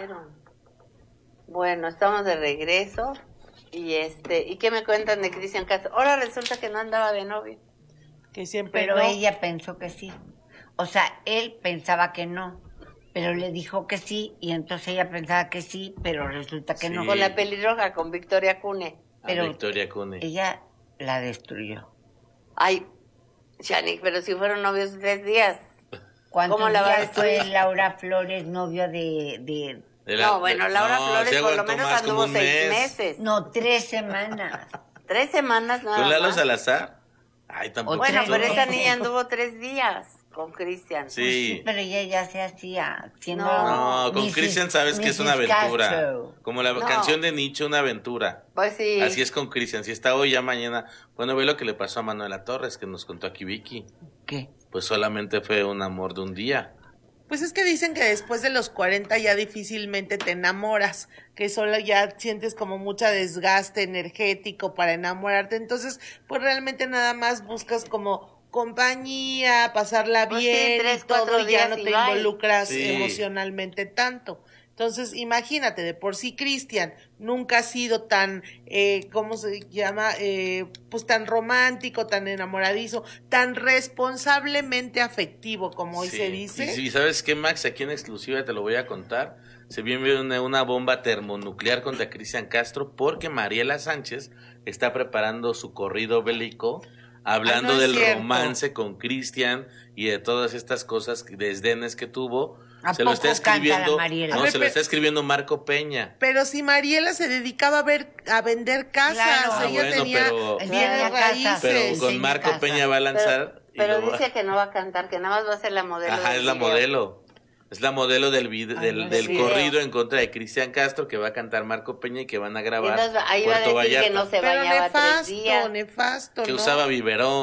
hicieron? Bueno, estamos de regreso ¿y qué me cuentan de Cristian Castro? Ahora resulta que no andaba de novio. Que siempre Pero no. ella pensó que sí. O sea, él pensaba que no, pero le dijo que sí, y entonces ella pensaba que sí, pero resulta que Sí. no. Con la pelirroja, con Victoria Cune. Pero Victoria Cune. ella la destruyó. Ay, Chanik, pero si fueron novios 3 días. ¿Cuántos ¿Cómo la va a días fue destruir? Laura Flores novio de... No, bueno, Laura Flores se por lo aguantó menos más, como anduvo un 6 mes. meses. No, 3 semanas. 3 semanas nada ¿Con Lalo más. Salazar? Ay, tampoco. Otra Bueno, pero vez. esta niña anduvo 3 días con Cristian. Sí. Pues sí, pero ella ya se hacía siendo... No. No, con Mrs. Cristian sabes que es una Mrs. aventura. Castro. Como la No. canción de Nietzsche, una aventura. Pues sí. Así es con Cristian. Si está hoy, ya mañana. Bueno, ve lo que le pasó a Manuela Torres, que nos contó aquí Vicky. ¿Qué? Pues solamente fue un amor de un día. Pues es que dicen que después de los 40 ya difícilmente te enamoras, que solo ya sientes como mucho desgaste energético para enamorarte, entonces pues realmente nada más buscas como compañía, pasarla Pues sí, bien 3, y todo, 4 y ya días no y te bye. involucras Sí. emocionalmente tanto. Entonces, imagínate, de por sí Cristian nunca ha sido tan, ¿cómo se llama? Pues tan romántico, tan enamoradizo, tan responsablemente afectivo, como hoy Sí. se dice. Y ¿sabes qué, Max? Aquí en exclusiva te lo voy a contar. Se viene una bomba termonuclear contra Cristian Castro porque Mariela Sánchez está preparando su corrido bélico hablando no es del cierto. romance con Cristian y de todas estas cosas, desdenes que tuvo. ¿A Se lo está poco canta la escribiendo, Mariela? no, A ver, se lo está escribiendo Marco Peña. Pero si Mariela se dedicaba a vender casas, Claro. ella Bueno, tenía pero- Enseña bienes casas. raíces. Pero Sí, con sí, Marco casa. Peña va a lanzar. Pero y lo va- dice que no va a cantar, que nada más va a ser la modelo. Ajá, del es la video. modelo. Es la modelo del, Ay, no del sé. corrido en contra de Cristian Castro, que va a cantar Marco Peña y que van a Y grabar entonces ahí va a Puerto decir que Vallarta, no se Pero bañaba 3 nefasto, días. nefasto, que ¿no? usaba biberón.